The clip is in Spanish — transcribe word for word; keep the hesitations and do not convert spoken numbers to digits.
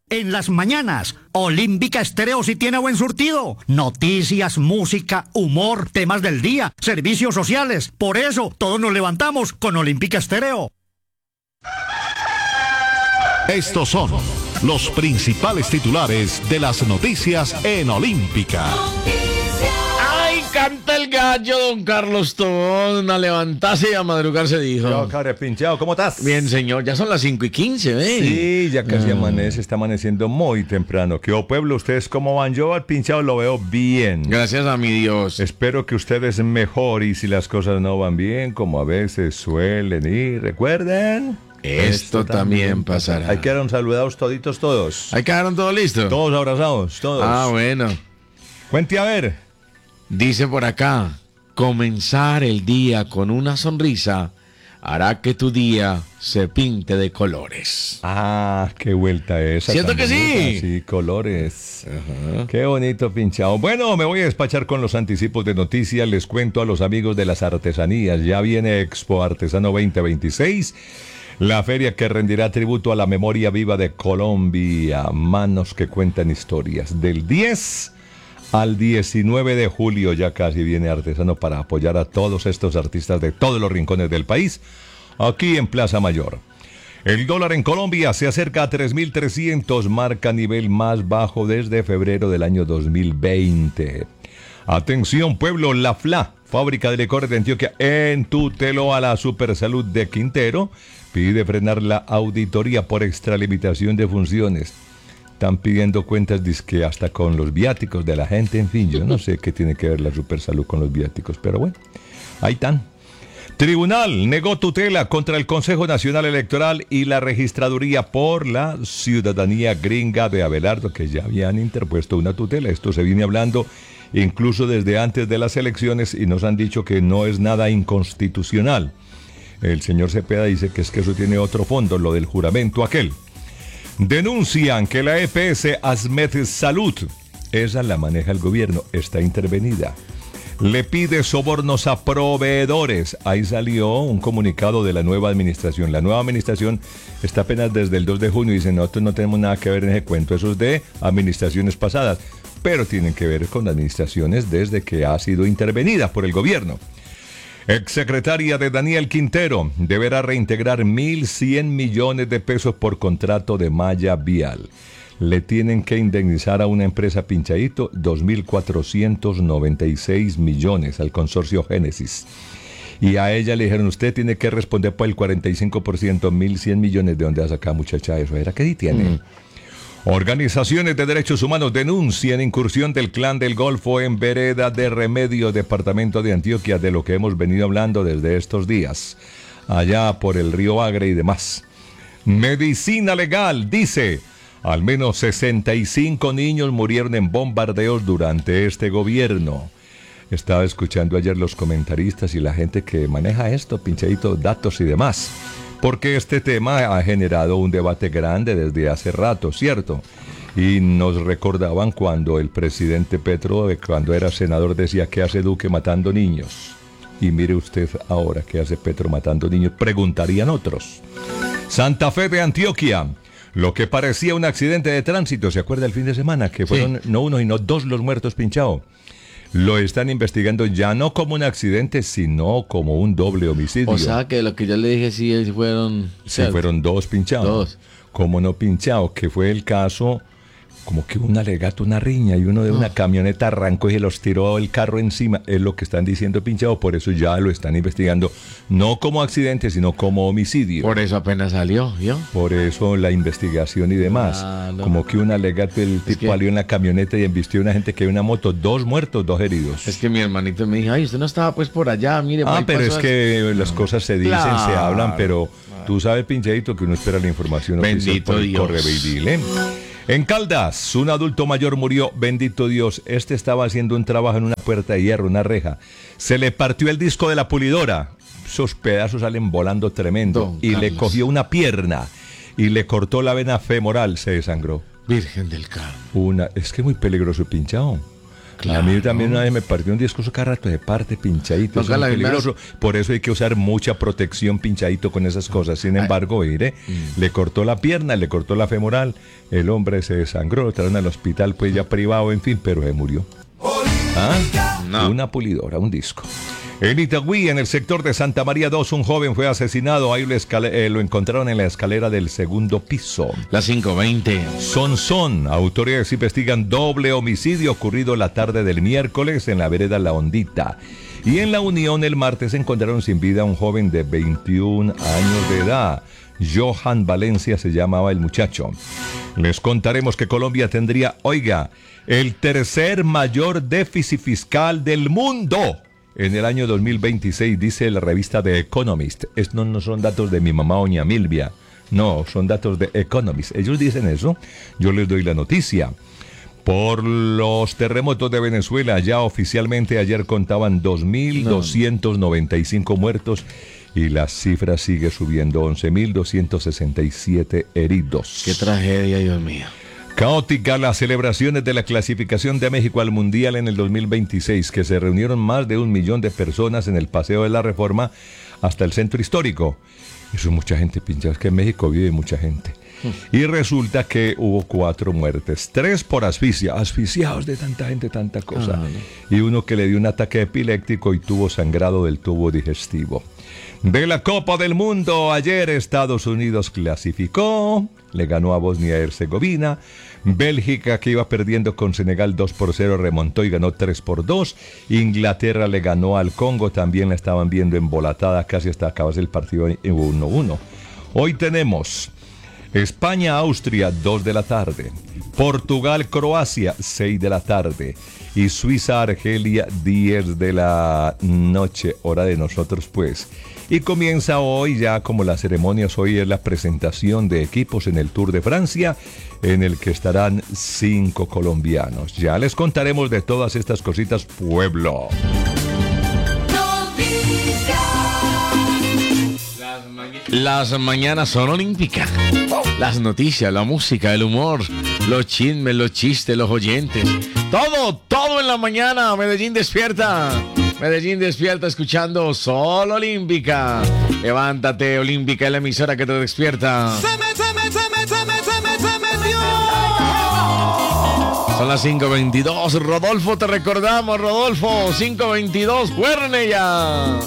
En las mañanas, Olímpica Estéreo sí tiene buen surtido. Noticias, música, humor, temas del día, servicios sociales. Por eso, todos nos levantamos con Olímpica Estéreo. Estos son los principales titulares de las noticias en Olímpica. ¡Ay, canta el gallo, don Carlos Tobón! A levantarse y a madrugar se dijo. Yo, cabre pinchado, ¿cómo estás? Bien, señor, ya son las cinco y quince, ¿eh? Sí, ya casi Ah. amanece, está amaneciendo muy temprano. ¿Qué oh, pueblo? ¿Ustedes cómo van? Yo al pinchado lo veo bien. Gracias a mi Dios. Espero que ustedes mejor y si las cosas no van bien, como a veces suelen ir, recuerden... Esto también pasará. Hay que dar un saludados toditos todos. ¿Ahí quedaron todos listos? Todos abrazados, todos. Ah, bueno. Cuente a ver. Dice por acá, comenzar el día con una sonrisa hará que tu día se pinte de colores. Ah, qué vuelta esa. ¿Cierto que sí? Sí, colores. Ajá. Qué bonito pinchado. Bueno, me voy a despachar con los anticipos de noticias. Les cuento a los amigos de las artesanías. Ya viene Expo Artesano veinte veintiséis. La feria que rendirá tributo a la memoria viva de Colombia. Manos que cuentan historias. Del diez al diecinueve de julio ya casi viene Artesano para apoyar a todos estos artistas de todos los rincones del país. Aquí en Plaza Mayor. El dólar en Colombia se acerca a tres mil trescientos, marca nivel más bajo desde febrero del año dos mil veinte. Atención pueblo, la F L A, Fábrica de Licores de Antioquia, en tutelo a la Supersalud de Quintero, pide frenar la auditoría por extralimitación de funciones. Están pidiendo cuentas dizque hasta con los viáticos de la gente, en fin, yo no sé qué tiene que ver la Supersalud con los viáticos, pero bueno, ahí están. Tribunal negó tutela contra el Consejo Nacional Electoral y la Registraduría por la ciudadanía gringa de Abelardo, que ya habían interpuesto una tutela. Esto se viene hablando incluso desde antes de las elecciones y nos han dicho que no es nada inconstitucional. El señor Cepeda dice que es que eso tiene otro fondo, lo del juramento aquel. Denuncian que la E P S Asmed Salud, esa la maneja el gobierno, está intervenida. Le pide sobornos a proveedores. Ahí salió un comunicado de la nueva administración. La nueva administración está apenas desde el dos de junio y dice, nosotros no tenemos nada que ver en ese cuento, eso es de administraciones pasadas, pero tienen que ver con administraciones desde que ha sido intervenida por el gobierno. Exsecretaria de Daniel Quintero deberá reintegrar mil cien millones de pesos por contrato de malla vial. Le tienen que indemnizar a una empresa Pinchadito dos mil cuatrocientos noventa y seis millones al consorcio Génesis. Y a ella le dijeron, usted tiene que responder por el cuarenta y cinco por ciento, mil cien millones. ¿De dónde va a sacar, muchacha, eso? ¿Era qué tiene? Mm. Organizaciones de derechos humanos denuncian incursión del Clan del Golfo en Vereda de Remedio, departamento de Antioquia, de lo que hemos venido hablando desde estos días, allá por el río Agre y demás. Medicina Legal dice, al menos sesenta y cinco niños murieron en bombardeos durante este gobierno. Estaba escuchando ayer los comentaristas y la gente que maneja esto, pinchadito, datos y demás. Porque este tema ha generado un debate grande desde hace rato, ¿cierto? Y nos recordaban cuando el presidente Petro, cuando era senador, decía, ¿qué hace Duque matando niños? Y mire usted ahora, ¿qué hace Petro matando niños? Preguntarían otros. Santa Fe de Antioquia. Lo que parecía un accidente de tránsito, ¿se acuerda el fin de semana? Que fueron sí. no uno, sino dos los muertos pinchados. Lo están investigando ya no como un accidente, sino como un doble homicidio. O sea, que lo que yo le dije sí fueron... Sí, fueron dos pinchados. Dos. Como no pinchados, que fue el caso, como que un alegato, una riña, y uno de una oh. camioneta arrancó y se los tiró el carro encima. Es lo que están diciendo pinchado, por eso ya lo están investigando, no como accidente, sino como homicidio. Por eso apenas salió, ¿yo? Por eso la investigación y demás. Ah, no. Como que un alegato, el tipo que... salió en la camioneta y embistió a una gente que hay una moto, dos muertos, dos heridos. Es que mi hermanito me dijo, ay, usted no estaba pues por allá, mire. Ah, pero es eso. que las cosas se dicen, claro. se hablan, pero claro. tú sabes, pinchadito, que uno espera la información oficial por el correo y dile. En Caldas, un adulto mayor murió, bendito Dios. Este estaba haciendo un trabajo en una puerta de hierro, una reja. Se le partió el disco de la pulidora. Esos pedazos salen volando tremendo. Don y Carlos. Le cogió una pierna y le cortó la vena femoral, se desangró. Virgen del Carmen. Una, es que muy peligroso pinchado. Claro. A mí también una vez me partió un disco, eso cada rato de parte, pinchadito, eso Toca es la peligroso. Por eso hay que usar mucha protección, pinchadito con esas cosas. Sin embargo, mire, mm. le cortó la pierna, le cortó la femoral, el hombre se desangró, lo trajeron al hospital, pues ya privado, en fin, pero se murió. ¿Ah? No. Una pulidora, un disco. En Itagüí, en el sector de Santa María dos, un joven fue asesinado. Ahí lo, escale- eh, lo encontraron en la escalera del segundo piso. Las cinco veinte. Son, son. Autoridades investigan doble homicidio ocurrido la tarde del miércoles en la vereda La Hondita. Y en La Unión, el martes, encontraron sin vida a un joven de veintiún años de edad. Johan Valencia se llamaba el muchacho. Les contaremos que Colombia tendría, oiga, el tercer mayor déficit fiscal del mundo en el año dos mil veintiséis, dice la revista The Economist. Estos no son datos de mi mamá doña Milvia, no, son datos de Economist. Ellos dicen eso, yo les doy la noticia. Por los terremotos de Venezuela, ya oficialmente ayer contaban dos mil doscientos noventa y cinco muertos y la cifra sigue subiendo, once mil doscientos sesenta y siete heridos. Qué tragedia, Dios mío. Caótica las celebraciones de la clasificación de México al Mundial en el dos mil veintiséis, que se reunieron más de un millón de personas en el Paseo de la Reforma hasta el centro histórico. Eso es mucha gente, pincha, es que en México vive mucha gente. Y resulta que hubo cuatro muertes, tres por asfixia, asfixiados de tanta gente, tanta cosa. Ah, no. Y uno que le dio un ataque epiléptico y tuvo sangrado del tubo digestivo. De la Copa del Mundo, ayer Estados Unidos clasificó, le ganó a Bosnia y Herzegovina. Bélgica, que iba perdiendo con Senegal dos por cero, remontó y ganó tres por dos. Inglaterra le ganó al Congo, también la estaban viendo embolatada casi hasta acabarse el partido uno uno. Hoy tenemos España-Austria, dos de la tarde. Portugal-Croacia, seis de la tarde. Y Suiza-Argelia, diez de la noche, hora de nosotros pues. Y comienza hoy ya como las ceremonias, hoy es la presentación de equipos en el Tour de Francia, en el que estarán cinco colombianos. Ya les contaremos de todas estas cositas, pueblo. Las mañanas son olímpicas. Las noticias, la música, el humor, los chismes, los chistes, los oyentes. Todo, todo en la mañana. Medellín despierta. Medellín despierta escuchando Sol Olímpica. Levántate, Olímpica, es la emisora que te despierta. Se me, se me, se me, se me, se me, se me dio. Son las cinco veintidós. Rodolfo, te recordamos, Rodolfo. cinco veintidós, cuerne ya.